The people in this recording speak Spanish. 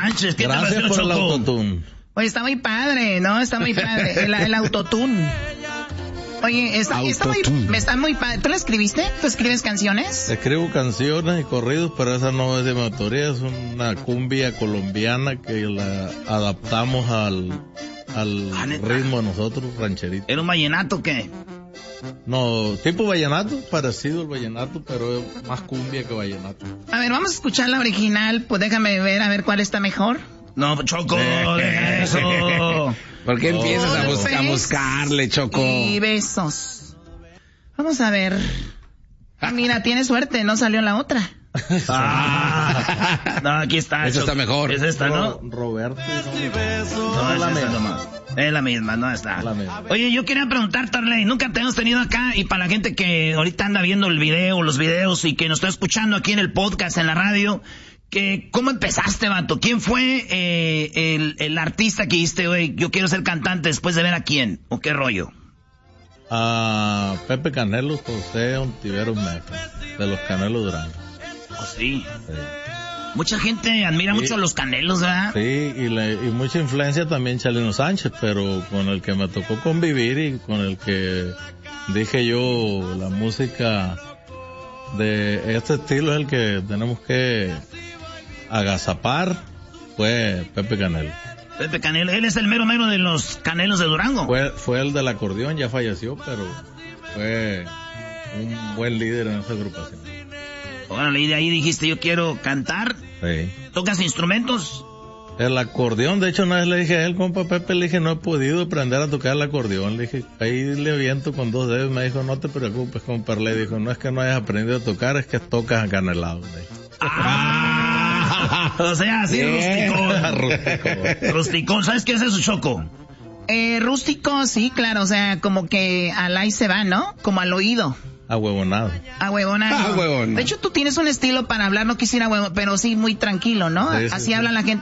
Sánchez. ¿Qué Gracias te pareció, por Choco? el autotune. Oye, está muy padre, ¿no? Está muy padre. El autotune. Oye, está muy padre. ¿Tú la escribiste? ¿Tú escribes canciones? Escribo canciones y corridos, pero esa no es de mi autoría, es una cumbia colombiana que la adaptamos al ritmo de nosotros, rancherito. ¿Era un vallenato o qué? No, tipo vallenato, parecido al vallenato, pero es más cumbia que vallenato. A ver, vamos a escuchar la original, pues déjame ver, a ver cuál está mejor. No, Choco, deja eso. ¿Por qué empiezas a buscarle, Choco? Y besos. Vamos a ver. Mira, tienes suerte, no salió la otra. No, aquí está. Esa está mejor. Es esta, ¿no? Roberto. No, es la misma. Es la misma, no está. La misma. Oye, yo quería preguntar, Tarley, nunca te hemos tenido acá, y para la gente que ahorita anda viendo el video, los videos, y que nos está escuchando aquí en el podcast, en la radio, que ¿cómo empezaste, vato? ¿Quién fue el artista que dijiste, oye, yo quiero ser cantante después de ver a quién? ¿O qué rollo? Pepe Canelo, José Ontiveros Meca, de los Canelos Durango. Oh, sí. Sí. Mucha gente admira mucho a los Canelos, ¿verdad? Sí, y mucha influencia también Chalino Sánchez, pero con el que me tocó convivir y con el que dije yo, la música de este estilo es el que tenemos que agazapar, fue Pepe Canelo. Pepe Canelo, él es el mero de los Canelos de Durango. Fue el del acordeón, ya falleció, pero fue un buen líder en esa agrupación. Órale, y de ahí dijiste, yo quiero cantar. Sí. ¿Tocas instrumentos? El acordeón, de hecho, una vez le dije a él, compa Pepe, le dije, no he podido aprender a tocar el acordeón. Le dije, ahí le viento con 2 dedos. Me dijo, no te preocupes, compa. Le dijo, no es que no hayas aprendido a tocar, es que tocas acanelado. O sea, así Rústico. Rusticón. ¿Sabes qué es eso, Choco? Rústico, sí, claro, o sea, como que al ahí se va, ¿no? Como al oído. Ahuevonado. Ahuevonado. De hecho, tú tienes un estilo para hablar, no quisiera huevo, pero sí muy tranquilo, ¿no? Sí, así sí, habla la gente.